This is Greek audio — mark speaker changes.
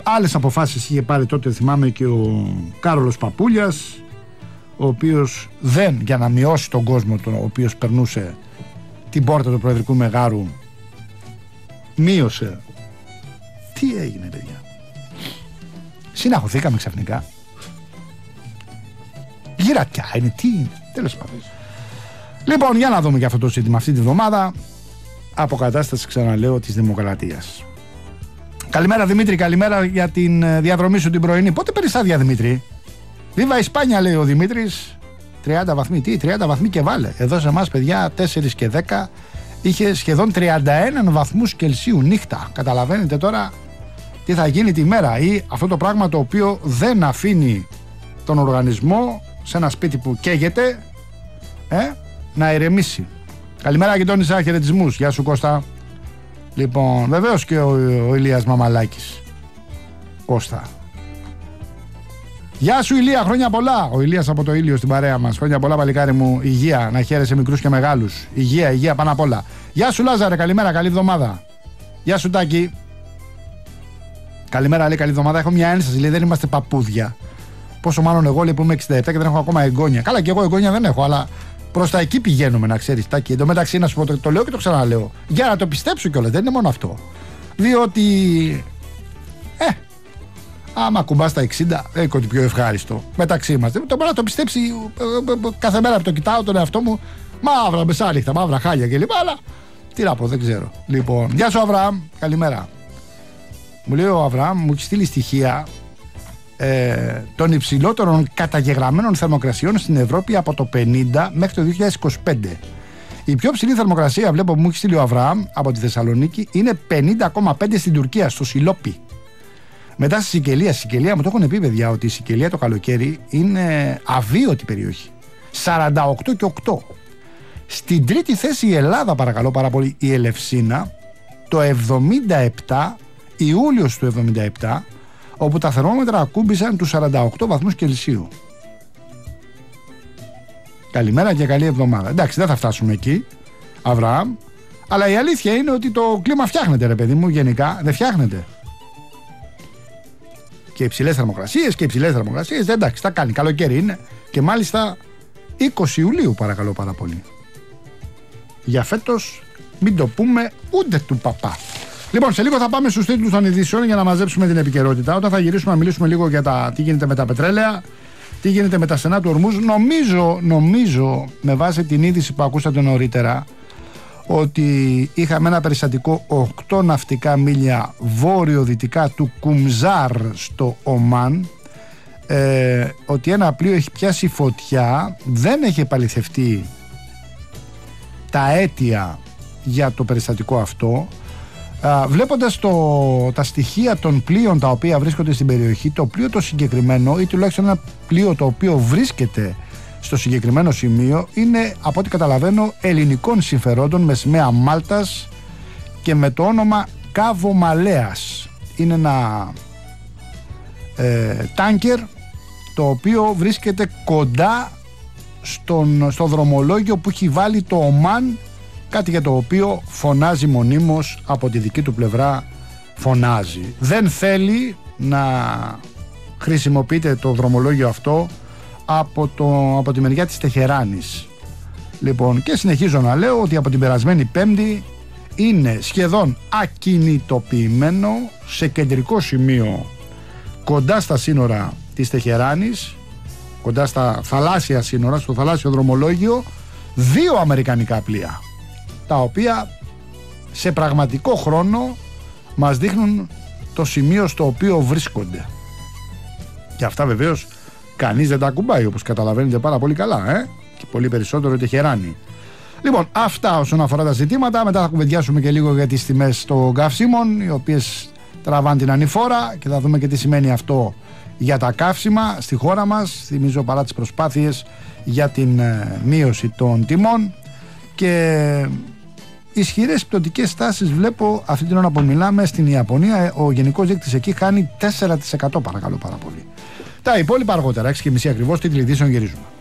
Speaker 1: Άλλες αποφάσεις είχε πάρει τότε, θυμάμαι, και ο Κάρολος Παπούλιας, ο οποίος δεν, για να μειώσει τον κόσμο, ο οποίος περνούσε την πόρτα του Προεδρικού Μεγάρου, μείωσε. Τι έγινε, παιδιά? Συναχωθήκαμε ξαφνικά. Γυρατιά είναι, τι είναι, τέλος πάντων. Λοιπόν, για να δούμε και αυτό το ζήτημα αυτή τη βδομάδα. Αποκατάσταση, ξαναλέω, της δημοκρατίας. Καλημέρα Δημήτρη, καλημέρα για την διαδρομή σου την πρωινή. Πότε παίρνεις άδεια, Δημήτρη? Βίβα Ισπάνια, λέει ο Δημήτρης. 30 βαθμοί, τι, 30 βαθμοί και βάλε. Εδώ σε εμάς, παιδιά, 4 και 10 είχε σχεδόν 31 βαθμούς Κελσίου νύχτα. Καταλαβαίνετε τώρα τι θα γίνει τη μέρα, ή αυτό το πράγμα το οποίο δεν αφήνει τον οργανισμό σε ένα σπίτι που καίγεται να ηρεμήσει. Καλημέρα γειτόνισσα, χαιρετισμούς. Γεια σου Κώστα. Λοιπόν, βεβαίως και ο Ηλίας Μαμαλάκης. Κώστα. Γεια σου Ηλία, χρόνια πολλά. Ο Ηλίας από το Ήλιο στην παρέα μας. Χρόνια πολλά, παλικάρι μου. Υγεία, να χαίρεσαι μικρούς και μεγάλους. Υγεία, υγεία πάνω απ' όλα. Γεια σου Λάζαρε, καλημέρα, καλή εβδομάδα. Γεια σου Τάκη. Καλημέρα, λέει, καλή εβδομάδα. Έχω μια ένσταση, λέει, δεν είμαστε παππούδια. Πόσο μάλλον εγώ, λέει, που είμαι 67 και δεν έχω ακόμα εγγόνια. Καλά, και εγώ εγγόνια δεν έχω, αλλά προς τα εκεί πηγαίνουμε, να ξέρεις, Τάκη. Εν τω μεταξύ, να σου πω, το λέω και το ξαναλέω. Για να το πιστέψω κιόλας, δεν είναι μόνο αυτό. Διότι. Άμα κουμπάς τα 60, δεν είναι πιο ευχάριστο μεταξύ μας. Το μπορεί να το πιστέψει κάθε μέρα που το κοιτάω τον εαυτό μου. Μαύρα μεσάνυχτα, μαύρα χάλια κλπ. Αλλά τι να πω, δεν ξέρω. Λοιπόν, γεια σου Αβραάμ, καλημέρα. Μου λέει ο Αβραάμ, μου έχει στείλει στοιχεία των υψηλότερων καταγεγραμμένων θερμοκρασιών στην Ευρώπη από το 50 μέχρι το 2025. Η πιο ψηλή θερμοκρασία, βλέπω που μου έχει στείλει ο Αβραάμ από τη Θεσσαλονίκη, είναι 50,5 στην Τουρκία, στο Σιλόπι. Μετά στη Σικελία. Σικελία, μου το έχουν πει, παιδιά, ότι η Σικελία το καλοκαίρι είναι αβίωτη περιοχή. 48 και 8. Στην τρίτη θέση η Ελλάδα, παρακαλώ πάρα πολύ, η Ελευσίνα, το 77, Ιούλιος του 77, όπου τα θερμόμετρα ακούμπησαν τους 48 βαθμούς Κελσίου. Καλημέρα και καλή εβδομάδα. Εντάξει, δεν θα φτάσουμε εκεί, Αβραάμ, αλλά η αλήθεια είναι ότι το κλίμα φτιάχνεται, ρε παιδί μου, γενικά δεν φτιάχνεται. Και υψηλές θερμοκρασίες, εντάξει, τα κάνει. Καλοκαίρι είναι και μάλιστα 20 Ιουλίου, παρακαλώ πάρα πολύ. Για φέτος μην το πούμε ούτε του παπά. Λοιπόν, σε λίγο θα πάμε στους τίτλους των ειδήσεων για να μαζέψουμε την επικαιρότητα. Όταν θα γυρίσουμε να μιλήσουμε λίγο για τι γίνεται με τα πετρέλαια, τι γίνεται με τα στενά του Ορμούζ. Νομίζω, με βάση την είδηση που ακούσατε νωρίτερα, ότι είχαμε ένα περιστατικό 8 ναυτικά μίλια βόρειο-δυτικά του Κουμζάρ στο Ομάν, ότι ένα πλοίο έχει πιάσει φωτιά. Δεν έχει επαληθευτεί τα αίτια για το περιστατικό αυτό. Βλέποντας τα στοιχεία των πλοίων τα οποία βρίσκονται στην περιοχή, το πλοίο το συγκεκριμένο, ή τουλάχιστον ένα πλοίο το οποίο βρίσκεται στο συγκεκριμένο σημείο, είναι, από ό,τι καταλαβαίνω, ελληνικών συμφερόντων, με σημαία Μάλτας και με το όνομα Κάβο Μαλέας. Είναι ένα τάνκερ το οποίο βρίσκεται κοντά στο δρομολόγιο που έχει βάλει το Ομάν, κάτι για το οποίο φωνάζει μονίμως από τη δική του πλευρά. Φωνάζει, δεν θέλει να χρησιμοποιείται το δρομολόγιο αυτό από τη μεριά της Τεχεράνης. Λοιπόν, και συνεχίζω να λέω ότι από την περασμένη Πέμπτη είναι σχεδόν ακινητοποιημένο σε κεντρικό σημείο κοντά στα σύνορα της Τεχεράνης, κοντά στα θαλάσσια σύνορα, στο θαλάσσιο δρομολόγιο, 2 αμερικανικά πλοία, τα οποία σε πραγματικό χρόνο μας δείχνουν το σημείο στο οποίο βρίσκονται. Και αυτά βεβαίως κανείς δεν τα ακουμπάει, όπως καταλαβαίνετε πάρα πολύ καλά, και πολύ περισσότερο η Τεχεράνη. Λοιπόν, αυτά όσον αφορά τα ζητήματα. Μετά θα κουβεντιάσουμε και λίγο για τις τιμές των καυσίμων, οι οποίες τραβάνε την ανηφόρα, και θα δούμε και τι σημαίνει αυτό για τα καύσιμα στη χώρα μας. Θυμίζω, παρά τις προσπάθειες για την μείωση των τιμών και ισχυρές πτωτικές τάσεις, βλέπω αυτή την ώρα που μιλάμε στην Ιαπωνία. Ο γενικός δείκτης εκεί χάνει 4%, παρακαλώ πάρα πολύ. Τα υπόλοιπα αργότερα, 6:30 ακριβώς, τίτλοι ειδήσεων, γυρίζουμε.